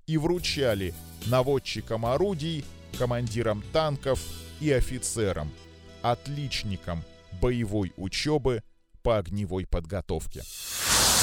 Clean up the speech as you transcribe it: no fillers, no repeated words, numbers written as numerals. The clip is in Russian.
и вручали наводчикам орудий, командирам танков и офицерам, отличникам боевой учебы по огневой подготовке.